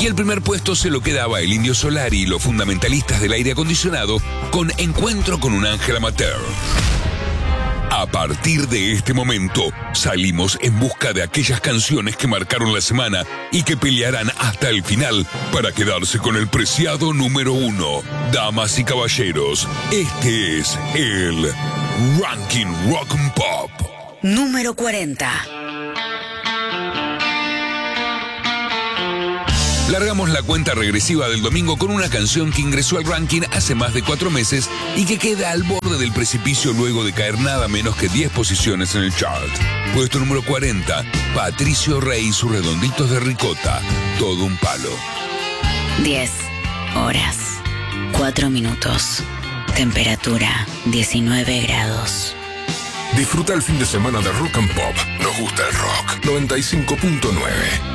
Y el primer puesto se lo quedaba el Indio Solari y los fundamentalistas del aire acondicionado con Encuentro con un ángel amateur. A partir de este momento, salimos en busca de aquellas canciones que marcaron la semana y que pelearán hasta el final para quedarse con el preciado número 1. Damas y caballeros, este es el Ranking Rock and Pop. Número 40. Largamos la cuenta regresiva del domingo con una canción que ingresó al ranking hace más de 4 meses y que queda al borde del precipicio luego de caer nada menos que 10 posiciones en el chart. Puesto número 40, Patricio Rey y sus Redonditos de Ricota, Todo un Palo. 10 horas, 4 minutos, temperatura 19 grados. Disfruta el fin de semana de Rock and Pop. Nos gusta el rock. 95.9.